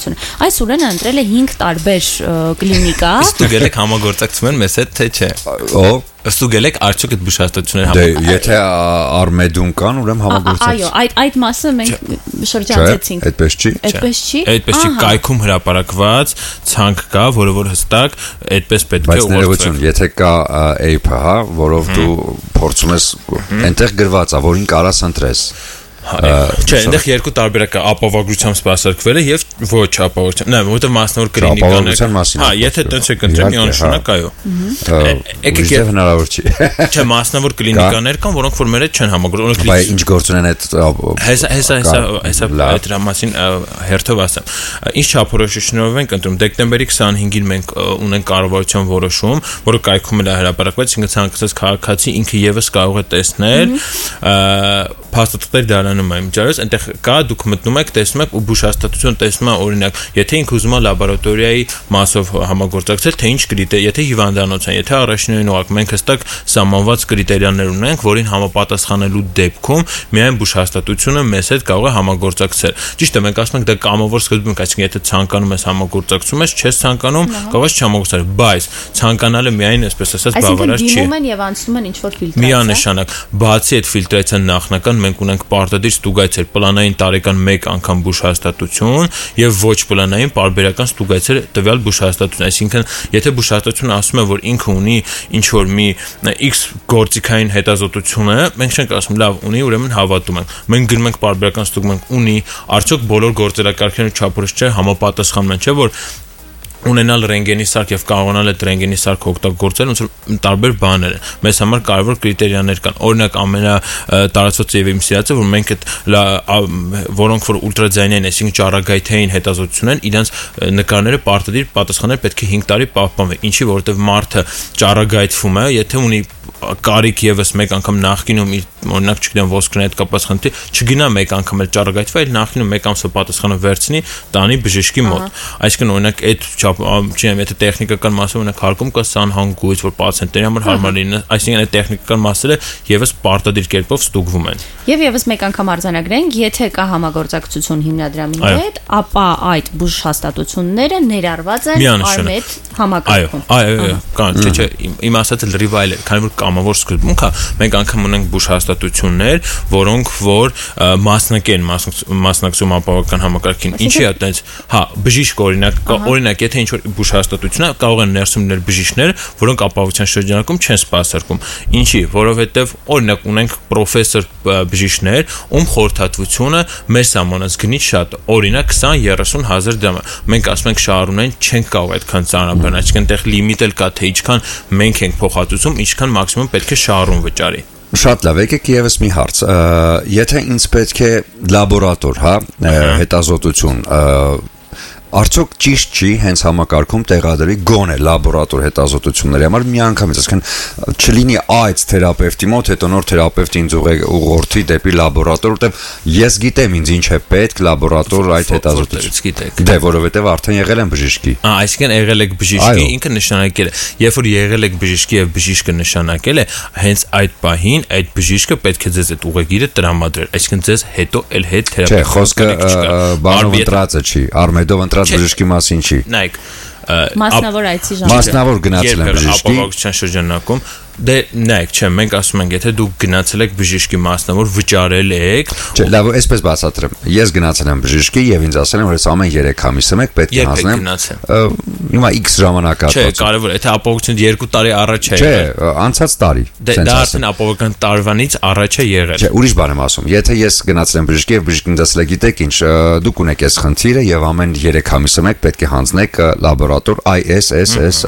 բուժհաստատությունը։ Այս Սուրենը ընտրել է 5 տարբեր կլինիկա։ Իսկ դու գերեք համագործակցում են մեզ հետ, թե չէ։ Ստու գելեք արդյոք այդ բուժհաստատությունները համագործակցում։ Դե եթե Արմեդում կան, ուրեմն համագործակցում։ Այո, այդ մասը մենք շրջանցեցինք։ Այդպես չի։ Այդպես չի։ Այդպես չի, կայքում հրապարակված ցանկ կա, որը որ հստակ այդպես պետք է ուղղորդվի։ Բայց ներողություն, եթե կա APH, որով դու փորձում ես, այնտեղ գրված է, որին կարաս ընտրես։ Չէ, այնտեղ երկու տարբերակ կա՝ ապահովագրությամբ սպասարկվելը եւ ոչ ապահովությամբ։ Նա որովհետեւ մասնավոր կլինիկաներ։ Հա, եթե տենց եք ընտրում, միանշանակ այո։ Եկեք հնարավոր չի։ Չէ, մասնավոր կլինիկաներ կան, որոնք որ մեր հետ չեն համագործակցում։ Բայց ինչ գործ ունեն այդ այդ դրամասին հերթով ասեմ։ Ինչ չափորոշիչներով ենք ընտրում։ Դեկտեմբերի 25-ին մենք ունենք կառավարության որոշում, որը կայքում է հրապարակված, ինքը ցանկացած քաղաքացի ինքը եւս կարող է տեսնել փաստաթղթեր դարանում է միջարես, այնտեղ կա, դուք մտնում եք, տեսնում եք ու բուժհաստատություն տեսնում է օրինակ, եթե ինքը ուզում է լաբորատորիայի մասով համագործակցել, թե ինչ կրիտեր, եթե հիվանդանոց են, եթե առաջինային օղակ, մենք հստակ սահմանված կրիտերիաներ ունենք, որին համապատասխանելու դեպքում միայն բուժհաստատությունը մեզ հետ կարող է համագործակցել։ Ճիշտ է, մենք ասում ենք դա կամավոր սկզբում, այսինքն եթե ցանկանում ես համագործակցում ես, չես ցանկանում, կարող ես չհամագործակցել, բայց ցանկանալը միայն այսպես ասած բավարար չի։ Այսինքն դիմում են եւ անցնում են ինչ-որ ֆիլտրացիա։ Միանշանակ, բացի այդ ֆիլտրացիան նախնական մենք ունենք պարտադիր ստուգայցեր պլանային տարեկան 1 անգամ բուժհաստատություն եւ ոչ պլանային պարբերական ստուգայցեր տվյալ բուժհաստատություն, այսինքն եթե բուժհաստատությունը ասում է որ ինքը ունի ինչ որ մի X գործիքային հետազոտություն է, մենք չենք ասում լավ ունի, ուրեմն հավատում ենք։ Մենք գնում ենք պարբերական ստուգում ենք ունի, արդյոք բոլոր գործելակարգերն չափորոշիչները համապատասխանում են, չէ՞ որ ունենալ ռենտգենի սարք եւ կարողանալ այդ ռենտգենի սարքը օգտագործել ոնց որ տարբեր բաներ են։ Մեզ համար կարևոր կրիտերիաներ կան։ Օրինակ ամենատարածված եւ իմ սիրածը որ մենք այդ որոնք որ ուլտրաձայնային, այսինքն ճառագայթային հետազոտություն են, իրենց նկարները պարտադիր պատասխանել պետք է 5 տարի պահպանվեն։ Ինչի որովհետեւ մարդը ճառագայթվում է, եթե ունի կարիք եւս մեկ անգամ նախկինում օրինակ չգիտեմ ոսկրն հետ կապված խնդիր չգնա մեկ անգամ էլ ճառագայթվի, այլ նախկինում մեկ ամսը պատասխանը վերցնի տանի բժշկի մոտ։ Այսինքն օրինակ այդ չեմ եթե տեխնիկական մասը օրինակ հարկում կա սանհանգույց որ պացիենտների համար հարմար լինի, այսինքն այդ տեխնիկական մասերը եւս պարտադիր կերպով ստուգվում են։ Եվ եւս մեկ անգամ արձանագրենք, եթե կա համագործակցություն հիմնադրամի հետ, ապա այդ բուժհաստատությունները ներառված են Արմեդ համակարգում։ Այո, կան, չէ, իմ ասածը լրիվ այլ է, քանի որ կամավոր սկզբունք է, մենք անգամ ունենք բուժհաստատություններ, որոնք որ մասնակցեն մասնակցում ապահովական համակարգին։ Ինչի է այդպես, հա, բժիշկ օրինակ եթե ինչ-որ բուժհաստատություն է, կարող են ներսում լինել բժիշկներ, որոնք ապահովության շրջանակում չեն սպասարկում։ Ինչի, որովհետև օրինակ ունենք պրոֆեսոր բժիշկներ, ում խորհրդատվությունը մեր սահմանած գնից շատ, օրինակ 20-30 հազար դրամ։ Մենք ասում ենք շահառուներին չենք կարող այդքան ծանրաբեռնել, այսինքն այնտեղ լիմիտ էլ կա, թե ինչքան մենք ենք փոխհատուցում, ինչքան մաքսիմում պետք է շահառուն վճարի։ Շատ լավ, եկեք եւս մի հարց։ Եթե ինձ պետք է լաբորատոր, հա, հետազոտություն Արդյոք ճիշտ չի հենց համակարգում տեղադրի գոնե լաբորատոր հետազոտությունների համար մի անգամից, այսինքն չլինի այս թերապևտի մոտ, հետո նոր թերապևտը ինձ ուղղորդի դեպի լաբորատոր, որտեղ ես գիտեմ ինձ ինչ է պետք լաբորատոր այդ հետազոտություն։ Դե որովհետև արդեն եղել եմ բժիշկի։ Այսինքն եղել եք բժիշկի, ինքը նշանակել է, երբ որ եղել եք բժիշկի եւ բժիշկը նշանակել է, հենց այդ պահին այդ բժիշկը պետք է ձեզ այդ ուղեգիրը տրամադրել, այսինքն ձեզ հետո էլ հետ թերապևտը։ Չէ, խոսքը բանով ընտրածը չի, Արմեդով ընտրած բժշկի մասին չի։ Նայեք, մասնավոր այցի ժամանակ մասնավոր գնացել եմ բժշկի ապահովության շրջանակում դե նայեք, չէ, մենք ասում ենք, եթե դուք գնացել եք բժշկի մասնավոր վճարել եք, չէ, լավ, այսպես բացատրեմ։ Ես գնացել եմ բժշկի եւ ինձ ասել են, որ ես ամեն 3 ամիսը մեկ պետք է հանձնեմ։ Հիմա X ժամանակ Չէ, կարևոր, եթե ապահովությունը 2 տարի առաջ է եղել։ Չէ, անցած տարի։ Դա արդեն ապահովական տարվանից առաջ է եղել։ Չէ, ուրիշ բան եմ ասում։ Եթե ես գնացել եմ բժշկի եւ բժիշկին ասել է, գիտեք ինչ, դուք ունեք այս խնդիրը եւ ամեն 3 ամիսը մեկ պետք է հանձնեք լաբորատոր ISSS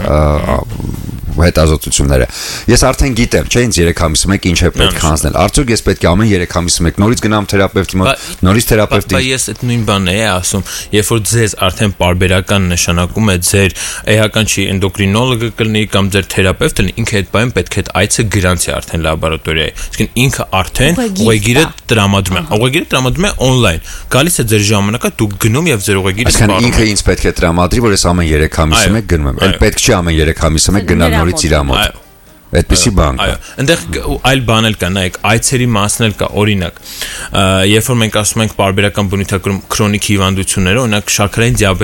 հետազոտությունները։ Ես արդեն գիտեմ, չէ, ինձ 3 ամիսը մեկ ինչ է պետք հանձնել։ Արդյոք ես պետք է ամեն 3 ամիսը մեկ նորից գնամ թերապևտի մոտ, նորից թերապևտի։ Բայց ես այդ նույն բանն եմ ասում, երբ որ ձեզ արդեն պարբերական նշանակում է ձեր էական չի էնդոկրինոլոգը կլինի կամ ձեր թերապևտը, ինքը այդ բանը պետք է այդ այցը գրանցի արդեն լաբորատորիայի։ Այսինքն ինքը արդեն ուղեգիրը տրամադրում է։ Ուղեգիրը տրամադրում է on-line։ Գալիս է ձեր ժամանակը, դուք գնում եւ ձեր ուղեգիրը սպառում։ Այսինքն ինքը ինձ պետք է տրամադրի, որ ես ամեն 3 ամիսը մեկ գնում եմ։ Էլ պետք չի ամեն 3 ամիսը մեկ գնալ նորից իր մոտ։ Այդպեսի բան կա։ Այո, այնտեղ այլ բան էլ կա, նայեք, այցերի մասն էլ կա, օրինակ, երբ որ մենք ասում ենք պարբերական բնույթակրում քրոնիկ հիվանդությունները, օրինակ շաքարային